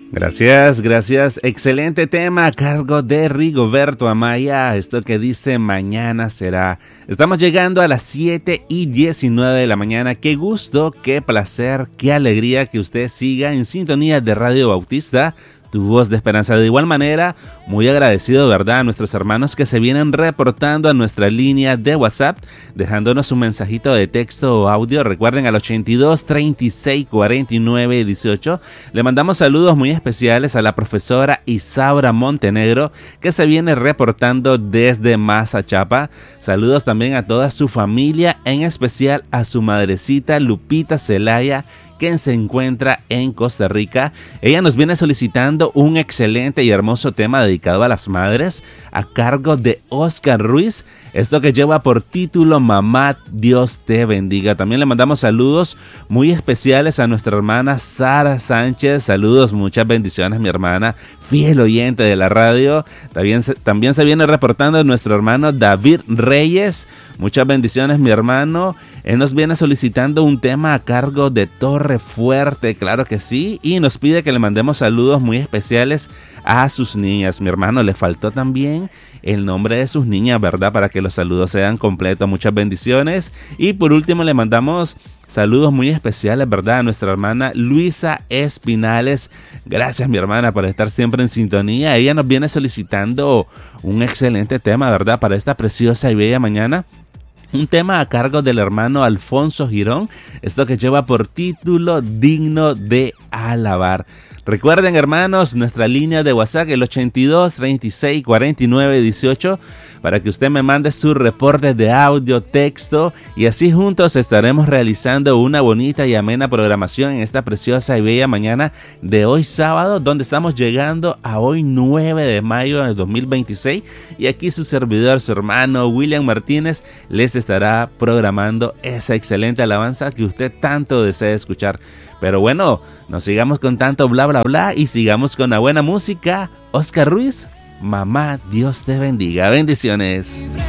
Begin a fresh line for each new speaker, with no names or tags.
Gracias, gracias. Excelente tema a cargo de Rigoberto Amaya. Esto que dice mañana será. Estamos llegando a las 7:19 de la mañana. Qué gusto, qué placer, qué alegría que usted siga en sintonía de Radio Bautista, tu voz de esperanza. De igual manera, muy agradecido, ¿verdad?, a nuestros hermanos que se vienen reportando a nuestra línea de WhatsApp, dejándonos un mensajito de texto o audio. Recuerden, al 82 36 49 18. Le mandamos saludos muy especiales a la profesora Isaura Montenegro, que se viene reportando desde Mazachapa. Saludos también a toda su familia, en especial a su madrecita Lupita Celaya, que se encuentra en Costa Rica. Ella nos viene solicitando un excelente y hermoso tema dedicado a las madres, a cargo de Oscar Ruiz. Esto que lleva por título Mamá, Dios te bendiga. También le mandamos saludos muy especiales a nuestra hermana Sara Sánchez. Saludos, muchas bendiciones, mi hermana, fiel oyente de la radio. También se viene reportando nuestro hermano David Reyes. Muchas bendiciones, mi hermano. Él nos viene solicitando un tema a cargo de Torre Fuerte, claro que sí, y nos pide que le mandemos saludos muy especiales a sus niñas. Mi hermano, le faltó también el nombre de sus niñas, ¿verdad?, para que los saludos sean completos. Muchas bendiciones. Y por último le mandamos saludos muy especiales, ¿verdad?, a nuestra hermana Luisa Espinales. Gracias, mi hermana, por estar siempre en sintonía. Ella nos viene solicitando un excelente tema, ¿verdad?, para esta preciosa y bella mañana. Un tema a cargo del hermano Alfonso Girón. Esto que lleva por título Digno de Alabar. Recuerden, hermanos, nuestra línea de WhatsApp, el 82 36 49 18, para que usted me mande su reporte de audio, texto, y así juntos estaremos realizando una bonita y amena programación en esta preciosa y bella mañana de hoy sábado, donde estamos llegando a hoy 9 de mayo del 2026, y aquí su servidor, su hermano William Martínez, les estará programando esa excelente alabanza que usted tanto desea escuchar. Pero bueno, no sigamos con tanto bla bla bla y sigamos con la buena música. Oscar Ruiz, Mamá, Dios te bendiga. Bendiciones.